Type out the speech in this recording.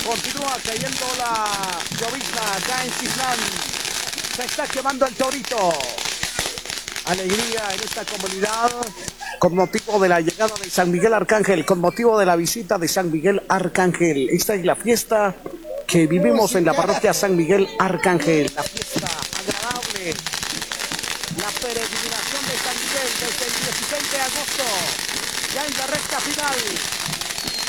Continúa cayendo la llovizna acá en Cislán. Se está quemando el torito. Alegría en esta comunidad con motivo de la llegada de San Miguel Arcángel, con motivo de la visita de San Miguel Arcángel. Esta es la fiesta que vivimos en la parroquia San Miguel Arcángel. La fiesta agradable, la peregrinación de San Miguel desde el 16 de agosto, ya en la recta final.